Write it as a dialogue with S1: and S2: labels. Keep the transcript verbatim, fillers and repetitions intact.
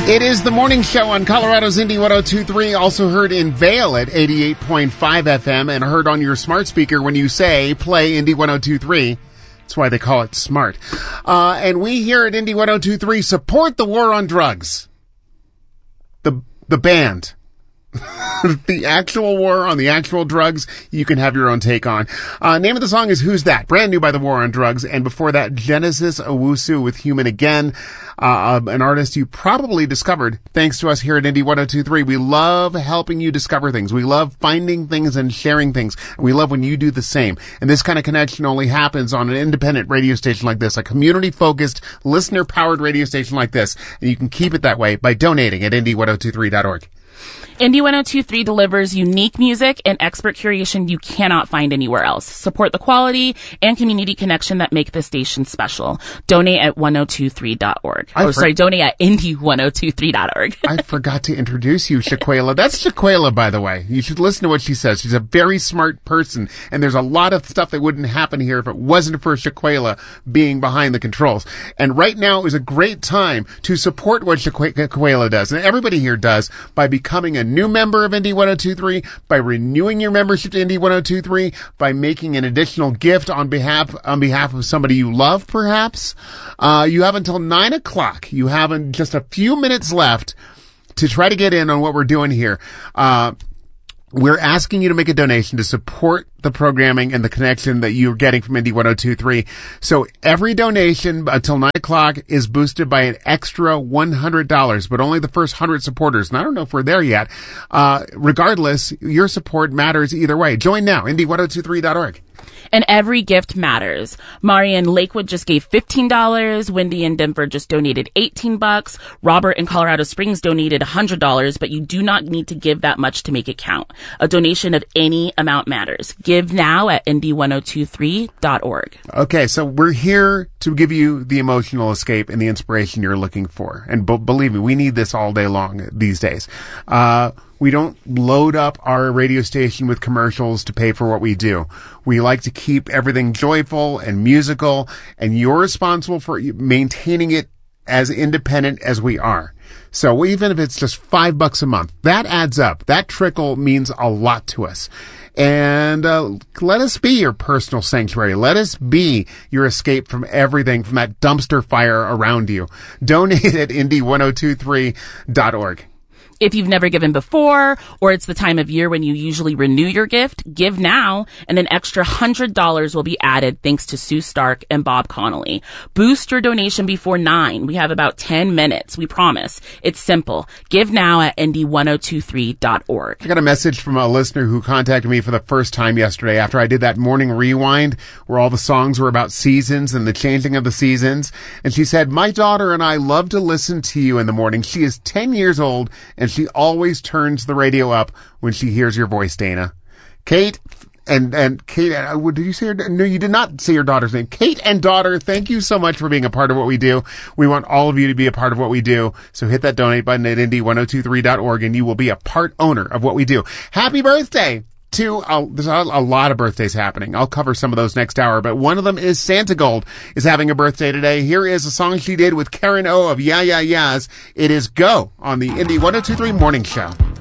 S1: It is the morning show on Colorado's Indie one oh two point three, also heard in Vail at eighty-eight point five F M and heard on your smart speaker when you say, play Indie one oh two point three. That's why they call it smart. Uh, and we here at Indie one oh two point three support the war on drugs. The, the band. The actual war on the actual drugs, you can have your own take on. Uh, name of the song is Who's That? Brand new by the War on Drugs. And before that, Genesis Owusu with Human Again, uh, an artist you probably discovered thanks to us here at Indie one oh two point three. We love helping you discover things. We love finding things and sharing things. And we love when you do the same. And this kind of connection only happens on an independent radio station like this, a community-focused, listener-powered radio station like this. And you can keep it that way by donating at indie ten twenty-three dot org.
S2: Indie ten twenty-three delivers unique music and expert curation you cannot find anywhere else. Support the quality and community connection that make the station special. Donate at ten twenty-three dot org.
S1: I
S2: oh,
S1: for-
S2: sorry, donate at indie ten twenty-three dot org.
S1: I forgot to introduce you, Shaquela. That's Shaquela, by the way. You should listen to what she says. She's a very smart person, and there's a lot of stuff that wouldn't happen here if it wasn't for Shaquela being behind the controls. And right now is a great time to support what Shaquela does, and everybody here does, by becoming a new member of Indie ten twenty-three, by renewing your membership to Indie ten twenty-three, by making an additional gift on behalf on behalf of somebody you love, perhaps. Uh, you have until nine o'clock. You have just a few minutes left to try to get in on what we're doing here. Uh, we're asking you to make a donation to support the programming and the connection that you're getting from Indie ten twenty-three. So every donation until nine o'clock is boosted by an extra one hundred dollars, but only the first one hundred supporters. And I don't know if we're there yet. Uh, regardless, your support matters either way. Join now, indie ten twenty-three dot org.
S2: And every gift matters. Mari in Lakewood just gave fifteen dollars. Wendy in Denver just donated eighteen bucks. Robert in Colorado Springs donated one hundred dollars, but you do not need to give that much to make it count. A donation of any amount matters. Give now at indie ten twenty-three dot org.
S1: Okay, so we're here to give you the emotional escape and the inspiration you're looking for. And b- believe me, we need this all day long these days. Uh, we don't load up our radio station with commercials to pay for what we do. We like to keep everything joyful and musical, and you're responsible for maintaining it as independent as we are. So even if it's just five bucks a month, that adds up. That trickle means a lot to us. And uh, let us be your personal sanctuary. Let us be your escape from everything, from that dumpster fire around you. Donate at indie ten twenty-three dot org.
S2: If you've never given before, or it's the time of year when you usually renew your gift, give now, and an extra one hundred dollars will be added thanks to Sue Stark and Bob Connolly. Boost your donation before nine. We have about ten minutes, we promise. It's simple. Give now at indie ten twenty-three dot org.
S1: I got a message from a listener who contacted me for the first time yesterday after I did that morning rewind where all the songs were about seasons and the changing of the seasons. And she said, my daughter and I love to listen to you in the morning. She is ten years old and she always turns the radio up when she hears your voice, Dana. Kate and, and Kate, uh, did you say her? No, you did not say your daughter's name. Kate and daughter, thank you so much for being a part of what we do. We want all of you to be a part of what we do. So hit that donate button at indie ten twenty-three dot org and you will be a part owner of what we do. Happy birthday to, uh, there's a, a lot of birthdays happening. I'll cover some of those next hour, but one of them is Santa Gold is having a birthday today. Here is a song she did with Karen O of Yeah Yeah Yeahs. It is Go on the Indie ten twenty-three Morning Show.